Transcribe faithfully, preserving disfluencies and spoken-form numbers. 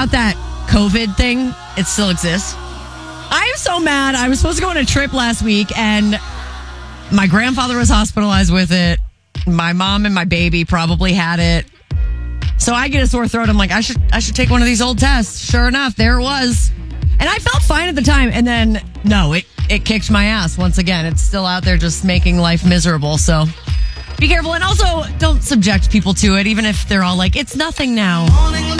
about that COVID thing, it still exists. I am so mad. I was supposed to go on a trip last week, and my grandfather was hospitalized with it. My mom and my baby probably had it. So I get a sore throat. I'm like, I should I should take one of these old tests. Sure enough, there it was. And I felt fine at the time. And then, no, it, it kicked my ass once again. It's still out there just making life miserable. So be careful. And also, don't subject people to it, even if they're all like, it's nothing now.